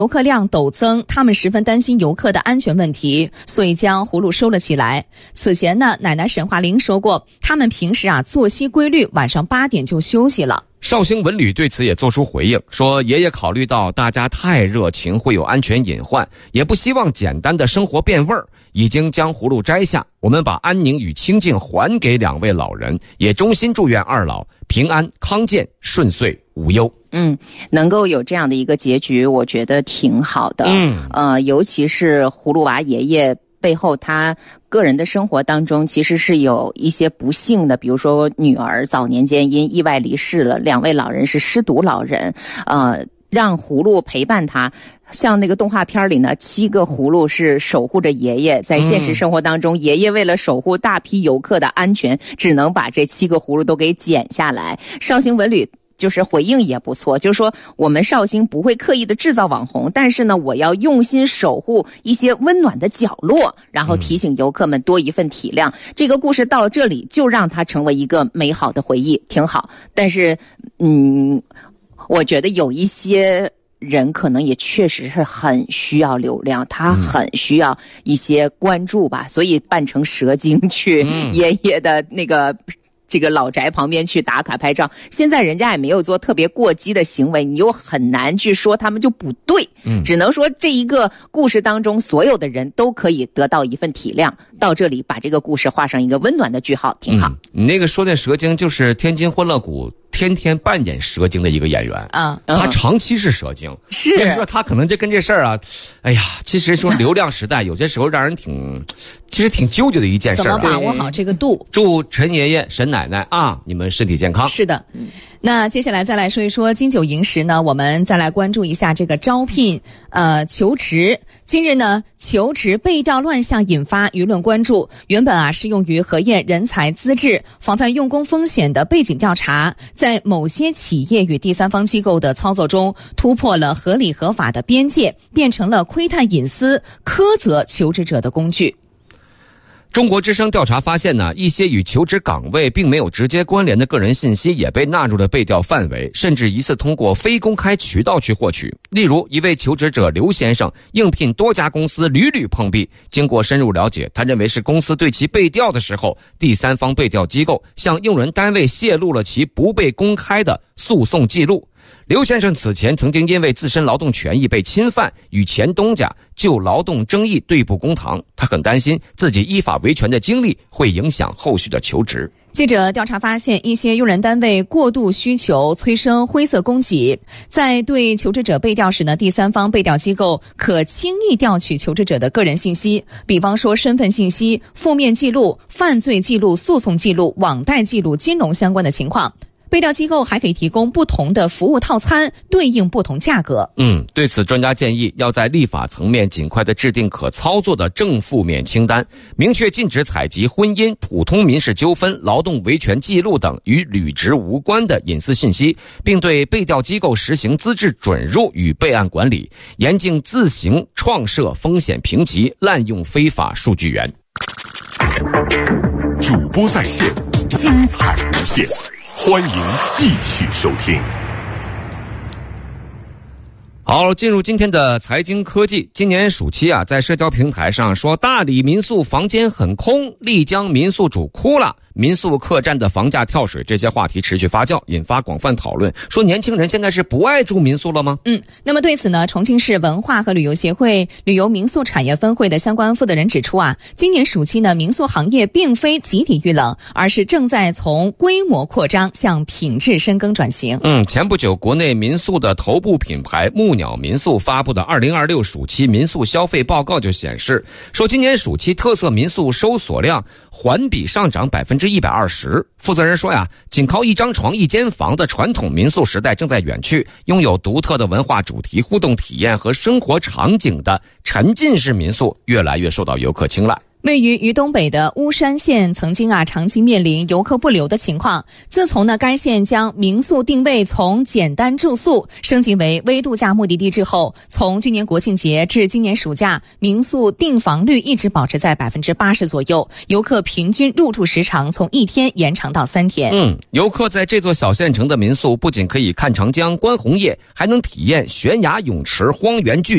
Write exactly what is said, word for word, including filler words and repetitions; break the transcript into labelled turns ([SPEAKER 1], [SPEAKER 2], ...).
[SPEAKER 1] 游客量陡增，他们十分担心游客的安全问题，所以将葫芦收了起来。此前呢，奶奶沈华玲说过，他们平时啊作息规律，晚上八点就休息了。
[SPEAKER 2] 绍兴文旅对此也做出回应，说爷爷考虑到大家太热情会有安全隐患，也不希望简单的生活变味儿，已经将葫芦摘下，我们把安宁与清静还给两位老人，也衷心祝愿二老平安康健顺遂无忧。
[SPEAKER 3] 嗯，能够有这样的一个结局，我觉得挺好的。
[SPEAKER 2] 嗯，
[SPEAKER 3] 呃，尤其是葫芦娃爷爷背后他个人的生活当中其实是有一些不幸的，比如说女儿早年间因意外离世了，两位老人是失独老人，呃，让葫芦陪伴他。像那个动画片里呢，七个葫芦是守护着爷爷，在现实生活当中，嗯、爷爷为了守护大批游客的安全，只能把这七个葫芦都给剪下来。绍兴文旅就是回应也不错，就是说我们绍兴不会刻意的制造网红，但是呢，我要用心守护一些温暖的角落，然后提醒游客们多一份体谅。嗯、这个故事到这里就让它成为一个美好的回忆，挺好。但是，嗯，我觉得有一些人可能也确实是很需要流量，他很需要一些关注吧，所以扮成蛇精去爷爷的那个这个老宅旁边去打卡拍照。现在人家也没有做特别过激的行为，你又很难去说他们就不对，嗯，只能说这一个故事当中所有的人都可以得到一份体谅。到这里把这个故事画上一个温暖的句号，挺好。
[SPEAKER 2] 嗯、你那个说的蛇精就是天津欢乐谷天天扮演蛇精的一个演员啊，他长期是蛇精，
[SPEAKER 3] 是
[SPEAKER 2] 所以说他可能就跟这事儿啊，哎呀，其实说流量时代有些时候让人挺，其实挺纠结的一件事。
[SPEAKER 1] 怎么把握好这个度？
[SPEAKER 2] 祝陈爷爷、沈奶奶啊，你们身体健康。
[SPEAKER 1] 是的，那接下来再来说一说金九银十呢，我们再来关注一下这个招聘呃求职。近日呢，求职背调乱象引发舆论关注。原本啊适用于核验人才资质、防范用工风险的背景调查，在某些企业与第三方机构的操作中，突破了合理合法的边界，变成了窥探隐私、苛责求职者的工具。
[SPEAKER 2] 中国之声调查发现呢，一些与求职岗位并没有直接关联的个人信息也被纳入了背调范围，甚至疑似通过非公开渠道去获取。例如，一位求职者刘先生应聘多家公司屡屡碰壁，经过深入了解，他认为是公司对其背调的时候，第三方背调机构向用人单位泄露了其不被公开的诉讼记录。刘先生此前曾经因为自身劳动权益被侵犯，与前东家就劳动争议对簿公堂。他很担心自己依法维权的经历会影响后续的求职。
[SPEAKER 1] 记者调查发现，一些用人单位过度需求，催生灰色供给。在对求职者背调时呢，第三方背调机构可轻易调取求职者的个人信息，比方说身份信息、负面记录、犯罪记录、诉讼记录、网贷记录、金融相关的情况。背调机构还可以提供不同的服务套餐，对应不同价格。
[SPEAKER 2] 嗯，对此专家建议要在立法层面尽快的制定可操作的正负面清单，明确禁止采集婚姻、普通民事纠纷、劳动维权记录等与履职无关的隐私信息，并对背调机构实行资质准入与备案管理，严禁自行创设风险评级、滥用非法数据源。
[SPEAKER 4] 主播在线，精彩无限。欢迎继续收听。
[SPEAKER 2] 好，进入今天的财经科技。今年暑期啊，在社交平台上说大理民宿房间很空，丽江民宿主哭了，民宿客栈的房价跳水，这些话题持续发酵，引发广泛讨论。说年轻人现在是不爱住民宿了吗？
[SPEAKER 1] 嗯，那么对此呢，重庆市文化和旅游协会旅游民宿产业分会的相关负责人指出啊，今年暑期呢，民宿行业并非集体遇冷，而是正在从规模扩张向品质深耕转型。
[SPEAKER 2] 嗯，前不久，国内民宿的头部品牌木鸟民宿发布的二零二六暑期民宿消费报告就显示，说今年暑期特色民宿收锁量环比上涨百分之一百二十。负责人说呀，仅靠一张床一间房的传统民宿时代正在远去，拥有独特的文化主题、互动体验和生活场景的沉浸式民宿越来越受到游客青睐。
[SPEAKER 1] 位于渝东北的巫山县曾经啊长期面临游客不流的情况。自从呢该县将民宿定位从简单住宿升级为微度假目的地之后，从去年国庆节至今年暑假，民宿订房率一直保持在百分之八十左右，游客平均入住时长从一天延长到三天。
[SPEAKER 2] 嗯，游客在这座小县城的民宿不仅可以看长江、观红叶，还能体验悬崖泳池、荒原巨